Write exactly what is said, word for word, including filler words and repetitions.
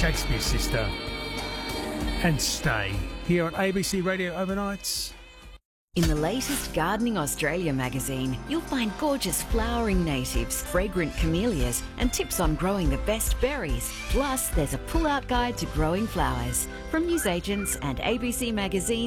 Shakespeare's Sister, and Stay, here on A B C Radio Overnights. In the latest Gardening Australia magazine, you'll find gorgeous flowering natives, fragrant camellias, and tips on growing the best berries. Plus, there's a pull-out guide to growing flowers. From newsagents and A B C Magazine,